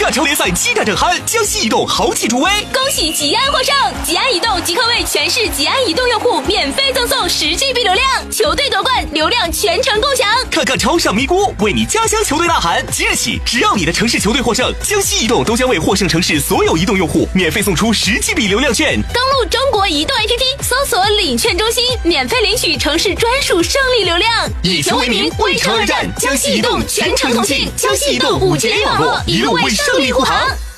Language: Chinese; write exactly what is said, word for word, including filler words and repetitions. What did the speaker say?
各球联赛激战正酣，江西移动豪气助威， 恭喜吉安获胜！吉安移动即刻为全市吉安移动用户免费赠送十 G B 流量，球队夺冠，流量全程共享。 看看超上咪咕，为你家乡球队呐喊！即日起，只要你的城市球队获胜，江西移动都将为获胜城市所有移动用户免费送出十 G B 流量券。 登录中国移动 A P P， 搜索领券中心，免费领取城市专属胜利流量。 以球为名，为城而战，江西移动全程同庆，江西移动五 G A 网络一路为胜利护航。